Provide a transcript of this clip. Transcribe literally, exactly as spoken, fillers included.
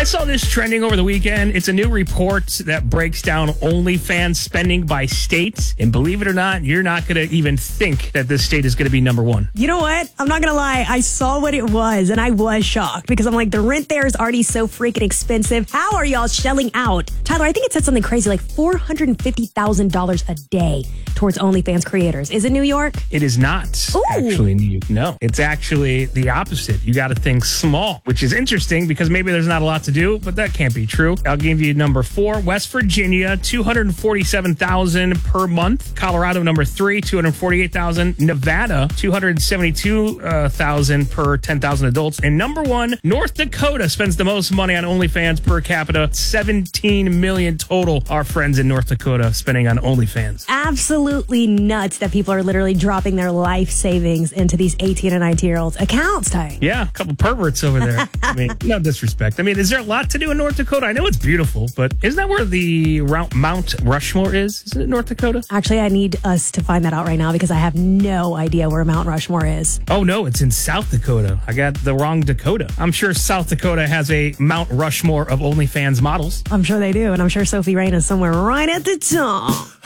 saw this trending over the weekend. It's a new report that breaks down OnlyFans spending by states. And believe it or not, you're not going to even think that this state is going to be number one. You know what? I'm not going to lie. I saw what it was and I was shocked because I'm like, the rent there is already so freaking expensive. How are y'all shelling out? Tyler, I think it said something crazy like four hundred fifty thousand dollars a day towards OnlyFans creators. Is it New York? It is not Ooh. actually New York. No, it's actually the opposite. You got to think small, which is interesting because maybe there's not a lot to do, but that can't be true. I'll give you number four, West Virginia, two hundred forty-seven thousand dollars per month. Colorado, number three, two hundred forty-eight thousand dollars. Nevada, two hundred seventy-two thousand dollars per ten thousand adults. And number one, North Dakota spends the most money on OnlyFans per capita, seventeen million dollars total. Our friends in North Dakota spending on OnlyFans. Absolutely nuts that people are literally dropping their life savings into these eighteen and nineteen year olds accounts, Ty. Yeah, a couple perverts over there. I mean, no disrespect. I mean, is there a lot to do in North Dakota? I know it's beautiful, but isn't that where the Mount Rushmore is? Isn't it North Dakota? Actually, I need us to find that out right now because I have no idea where Mount Rushmore is. Oh, no, it's in South Dakota. I got the wrong Dakota. I'm sure South Dakota has a Mount Rushmore of OnlyFans models. I'm sure they do, and I'm sure Sophie Rain is somewhere right at the top.